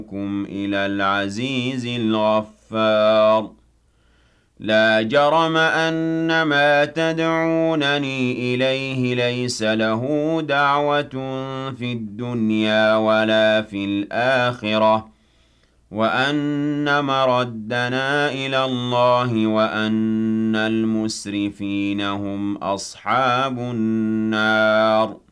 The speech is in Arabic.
إلى العزيز الغفار لا جرم أن ما تدعونني إليه ليس له دعوة في الدنيا ولا في الآخرة وأن مردنا إلى الله وأن المسرفين هم أصحاب النار